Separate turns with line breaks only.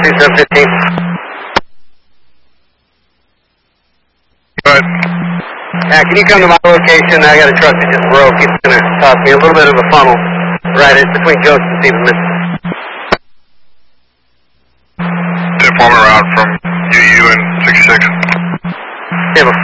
3715.
Go ahead.
Can you come to my location? I got a truck that just broke. It's going to cost me a little bit of a funnel right between Joseph and Stephen, Mississippi.
Inform around from UU and 66.
Yeah,